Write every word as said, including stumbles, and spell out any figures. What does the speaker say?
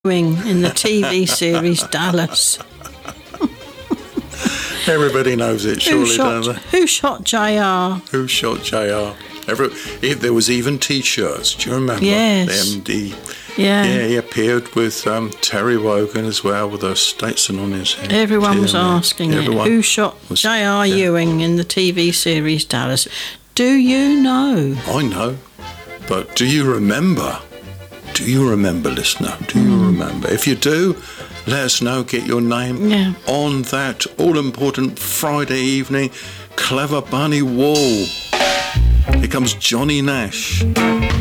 in the T V series Dallas. Everybody knows it, surely, who shot, don't they? Who shot J R? Who shot J R? Every, if there was even T-shirts. Do you remember? Yes. The M D. Yeah. Yeah, he appeared with um, Terry Wogan as well, with a Stetson on his head. Everyone was yeah, asking everyone it. Who shot was, J R. yeah. Ewing in the T V series Dallas? Do you know? I know. But do you remember? Do you remember, listener? Do you Mm. remember? If you do, let us know. Get your name Yeah. on that all-important Friday evening Clever Bunny wall. Here comes Johnny Nash.